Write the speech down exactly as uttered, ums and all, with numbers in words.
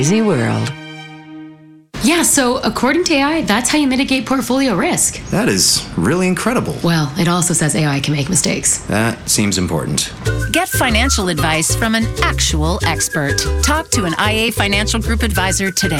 crazy world. Yeah, so according to A I, that's how you mitigate portfolio risk. That is really incredible. Well, it also says A I can make mistakes. That seems important. Get financial advice from an actual expert. Talk to an I A Financial Group advisor today.